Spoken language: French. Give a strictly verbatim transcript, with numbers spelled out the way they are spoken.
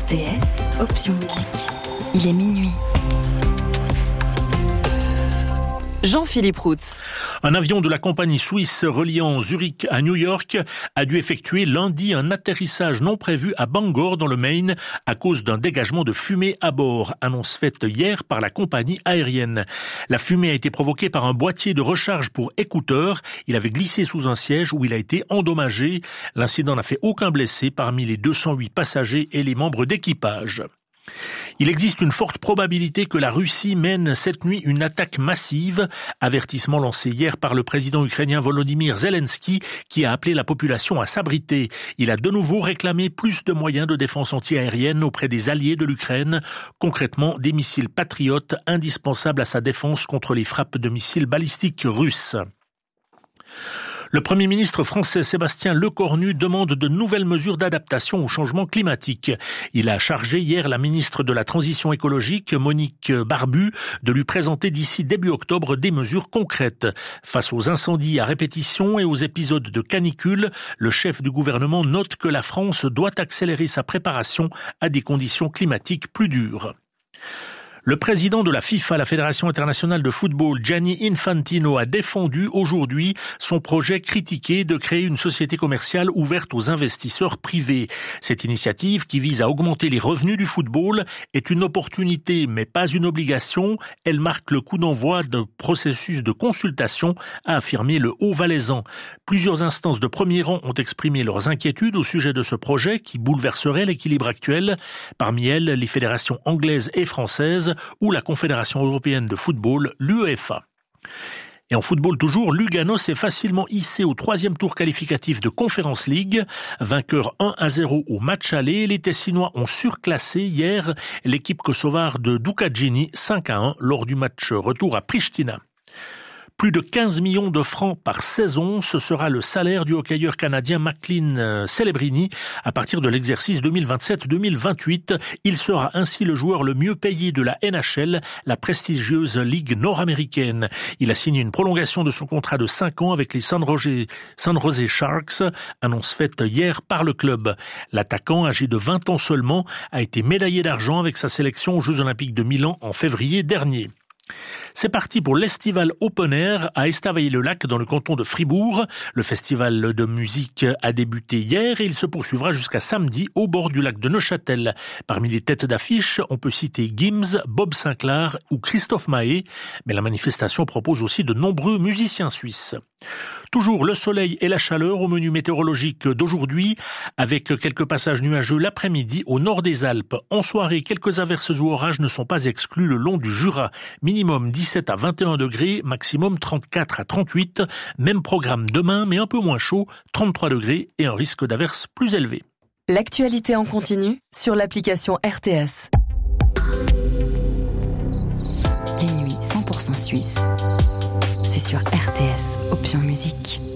R T S, option musique. Il est minuit. Jean-Philippe Routz. Un avion de la compagnie suisse reliant Zurich à New York a dû effectuer lundi un atterrissage non prévu à Bangor dans le Maine à cause d'un dégagement de fumée à bord, annonce faite hier par la compagnie aérienne. La fumée a été provoquée par un boîtier de recharge pour écouteurs. Il avait glissé sous un siège où il a été endommagé. L'incident n'a fait aucun blessé parmi les deux cent huit passagers et les membres d'équipage. Il existe une forte probabilité que la Russie mène cette nuit une attaque massive, avertissement lancé hier par le président ukrainien Volodymyr Zelensky qui a appelé la population à s'abriter. Il a de nouveau réclamé plus de moyens de défense antiaérienne auprès des alliés de l'Ukraine, concrètement des missiles patriotes indispensables à sa défense contre les frappes de missiles balistiques russes. Le Premier ministre français Sébastien Lecornu demande de nouvelles mesures d'adaptation au changement climatique. Il a chargé hier la ministre de la Transition écologique, Monique Barbu, de lui présenter d'ici début octobre des mesures concrètes. Face aux incendies à répétition et aux épisodes de canicule, le chef du gouvernement note que la France doit accélérer sa préparation à des conditions climatiques plus dures. Le président de la FIFA, la Fédération internationale de football, Gianni Infantino, a défendu aujourd'hui son projet critiqué de créer une société commerciale ouverte aux investisseurs privés. Cette initiative, qui vise à augmenter les revenus du football, est une opportunité mais pas une obligation. Elle marque le coup d'envoi d'un processus de consultation, a affirmé le Haut-Valaisan. Plusieurs instances de premier rang ont exprimé leurs inquiétudes au sujet de ce projet qui bouleverserait l'équilibre actuel. Parmi elles, les fédérations anglaises et françaises ou la Confédération européenne de football, l'UEFA. Et en football toujours, Lugano s'est facilement hissé au troisième tour qualificatif de Conference League. Vainqueur un à zéro au match aller, les Tessinois ont surclassé hier l'équipe kosovare de Dukagjini cinq à un lors du match retour à Pristina. Plus de quinze millions de francs par saison, ce sera le salaire du hockeyeur canadien Macklin Celebrini à partir de l'exercice deux mille vingt-sept deux mille vingt-huit. Il sera ainsi le joueur le mieux payé de la N H L, la prestigieuse ligue nord-américaine. Il a signé une prolongation de son contrat de cinq ans avec les San Jose, San Jose Sharks, annonce faite hier par le club. L'attaquant, âgé de vingt ans seulement, a été médaillé d'argent avec sa sélection aux Jeux Olympiques de Milan en février dernier. C'est parti pour l'Estival Open Air à Estavayer-le-Lac dans le canton de Fribourg. Le festival de musique a débuté hier et il se poursuivra jusqu'à samedi au bord du lac de Neuchâtel. Parmi les têtes d'affiche, on peut citer Gims, Bob Sinclair ou Christophe Mahé, mais la manifestation propose aussi de nombreux musiciens suisses. Toujours le soleil et la chaleur au menu météorologique d'aujourd'hui, avec quelques passages nuageux l'après-midi au nord des Alpes. En soirée, quelques averses ou orages ne sont pas exclus le long du Jura. Minimum dix-sept à vingt et un degrés, maximum trente-quatre à trente-huit. Même programme demain, mais un peu moins chaud, trente-trois degrés et un risque d'averses plus élevé. L'actualité en continu sur l'application R T S. Les nuits cent pour cent suisses. C'est sur R T S, option musique.